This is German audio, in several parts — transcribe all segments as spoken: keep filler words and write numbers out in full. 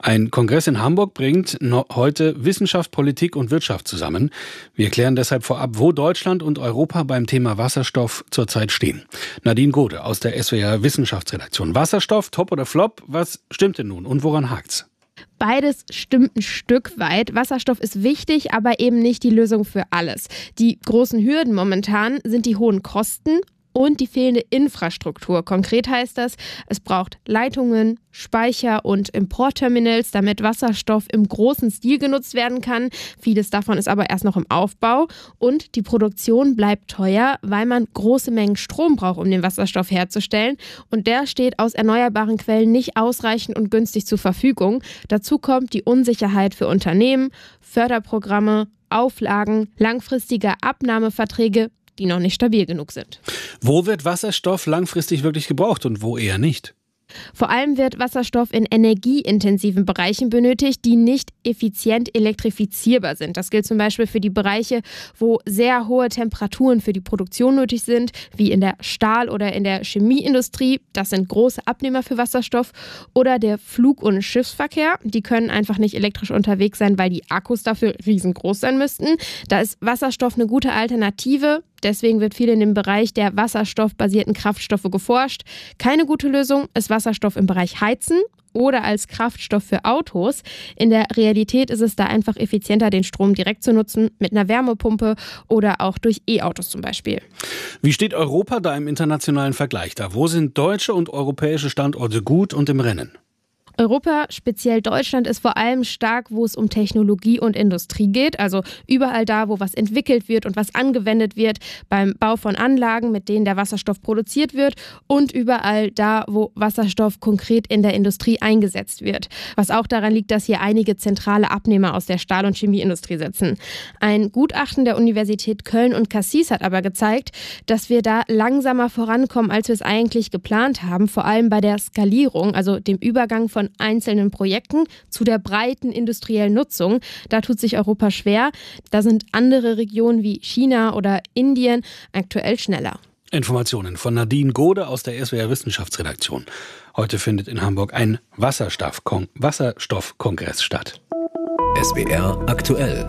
Ein Kongress in Hamburg bringt no- heute Wissenschaft, Politik und Wirtschaft zusammen. Wir klären deshalb vorab, wo Deutschland und Europa beim Thema Wasserstoff zurzeit stehen. Nadine Gode aus der S W R Wissenschaftsredaktion. Wasserstoff, top oder flop? Was stimmt denn nun und woran hakt's? Beides stimmt ein Stück weit. Wasserstoff ist wichtig, aber eben nicht die Lösung für alles. Die großen Hürden momentan sind die hohen Kosten und die fehlende Infrastruktur. Konkret heißt das, es braucht Leitungen, Speicher und Importterminals, damit Wasserstoff im großen Stil genutzt werden kann. Vieles davon ist aber erst noch im Aufbau. Und die Produktion bleibt teuer, weil man große Mengen Strom braucht, um den Wasserstoff herzustellen. Und der steht aus erneuerbaren Quellen nicht ausreichend und günstig zur Verfügung. Dazu kommt die Unsicherheit für Unternehmen, Förderprogramme, Auflagen, langfristige Abnahmeverträge, die noch nicht stabil genug sind. Wo wird Wasserstoff langfristig wirklich gebraucht und wo eher nicht? Vor allem wird Wasserstoff in energieintensiven Bereichen benötigt, die nicht effizient elektrifizierbar sind. Das gilt zum Beispiel für die Bereiche, wo sehr hohe Temperaturen für die Produktion nötig sind, wie in der Stahl- oder in der Chemieindustrie. Das sind große Abnehmer für Wasserstoff. Oder der Flug- und Schiffsverkehr. Die können einfach nicht elektrisch unterwegs sein, weil die Akkus dafür riesengroß sein müssten. Da ist Wasserstoff eine gute Alternative. Deswegen wird viel in dem Bereich der wasserstoffbasierten Kraftstoffe geforscht. Keine gute Lösung ist Wasserstoff im Bereich Heizen oder als Kraftstoff für Autos. In der Realität ist es da einfach effizienter, den Strom direkt zu nutzen, mit einer Wärmepumpe oder auch durch E-Autos zum Beispiel. Wie steht Europa da im internationalen Vergleich da? Wo sind deutsche und europäische Standorte gut und im Rennen? Europa, speziell Deutschland, ist vor allem stark, wo es um Technologie und Industrie geht. Also überall da, wo was entwickelt wird und was angewendet wird beim Bau von Anlagen, mit denen der Wasserstoff produziert wird, und überall da, wo Wasserstoff konkret in der Industrie eingesetzt wird. Was auch daran liegt, dass hier einige zentrale Abnehmer aus der Stahl- und Chemieindustrie sitzen. Ein Gutachten der Universität Köln und Cassis hat aber gezeigt, dass wir da langsamer vorankommen, als wir es eigentlich geplant haben. Vor allem bei der Skalierung, also dem Übergang von einzelnen Projekten zu der breiten industriellen Nutzung. Da tut sich Europa schwer. Da sind andere Regionen wie China oder Indien aktuell schneller. Informationen von Nadine Gode aus der S W R Wissenschaftsredaktion. Heute findet in Hamburg ein Wasserstoffkon- Wasserstoffkongress statt. S W R aktuell.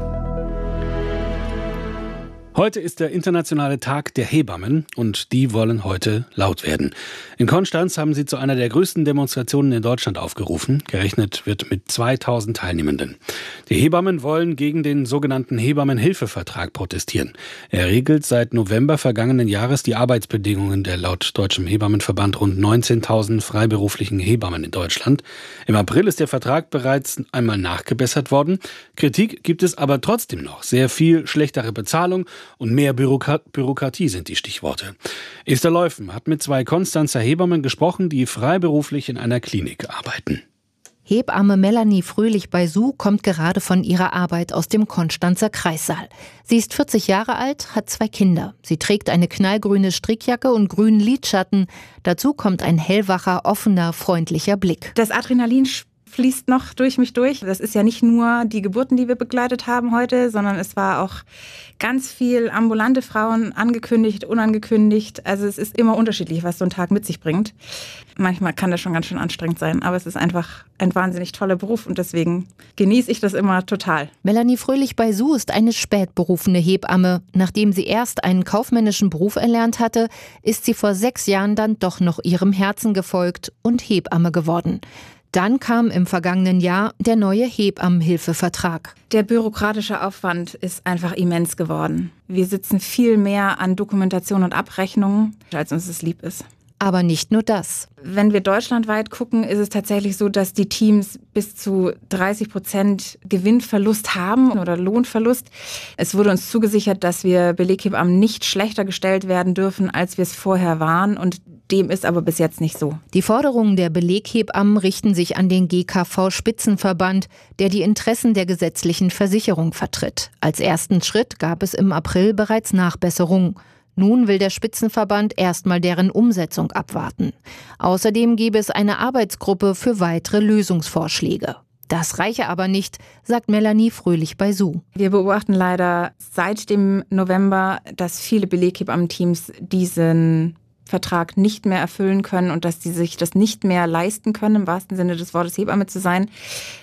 Heute ist der internationale Tag der Hebammen und die wollen heute laut werden. In Konstanz haben sie zu einer der größten Demonstrationen in Deutschland aufgerufen. Gerechnet wird mit zweitausend Teilnehmenden. Die Hebammen wollen gegen den sogenannten Hebammenhilfevertrag protestieren. Er regelt seit November vergangenen Jahres die Arbeitsbedingungen der laut Deutschem Hebammenverband rund neunzehntausend freiberuflichen Hebammen in Deutschland. Im April ist der Vertrag bereits einmal nachgebessert worden. Kritik gibt es aber trotzdem noch. Sehr viel schlechtere Bezahlung und mehr Bürokra- Bürokratie sind die Stichworte. Esther Leufen hat mit zwei Konstanzer Hebammen gesprochen, die freiberuflich in einer Klinik arbeiten. Hebamme Melanie Fröhlich-Beisou kommt gerade von ihrer Arbeit aus dem Konstanzer Kreissaal. Sie ist vierzig Jahre alt, hat zwei Kinder. Sie trägt eine knallgrüne Strickjacke und grünen Lidschatten. Dazu kommt ein hellwacher, offener, freundlicher Blick. Das Adrenalin fließt noch durch mich durch. Das ist ja nicht nur die Geburten, die wir begleitet haben heute, sondern es war auch ganz viel ambulante Frauen, angekündigt, unangekündigt. Also es ist immer unterschiedlich, was so ein Tag mit sich bringt. Manchmal kann das schon ganz schön anstrengend sein, aber es ist einfach ein wahnsinnig toller Beruf und deswegen genieße ich das immer total. Melanie Fröhlich-Beisou ist eine spätberufene Hebamme. Nachdem sie erst einen kaufmännischen Beruf erlernt hatte, ist sie vor sechs Jahren dann doch noch ihrem Herzen gefolgt und Hebamme geworden. Dann kam im vergangenen Jahr der neue Hebammenhilfevertrag. Der bürokratische Aufwand ist einfach immens geworden. Wir sitzen viel mehr an Dokumentation und Abrechnungen, als uns es lieb ist. Aber nicht nur das. Wenn wir deutschlandweit gucken, ist es tatsächlich so, dass die Teams bis zu dreißig Prozent Gewinnverlust haben oder Lohnverlust. Es wurde uns zugesichert, dass wir Beleghebammen nicht schlechter gestellt werden dürfen, als wir es vorher waren. Und dem ist aber bis jetzt nicht so. Die Forderungen der Beleghebammen richten sich an den G K V-Spitzenverband, der die Interessen der gesetzlichen Versicherung vertritt. Als ersten Schritt gab es im April bereits Nachbesserungen. Nun will der Spitzenverband erstmal deren Umsetzung abwarten. Außerdem gebe es eine Arbeitsgruppe für weitere Lösungsvorschläge. Das reiche aber nicht, sagt Melanie Fröhlich-Beisou. Wir beobachten leider seit dem November, dass viele Beleghebammen-Teams diesen Vertrag nicht mehr erfüllen können und dass die sich das nicht mehr leisten können, im wahrsten Sinne des Wortes Hebamme zu sein.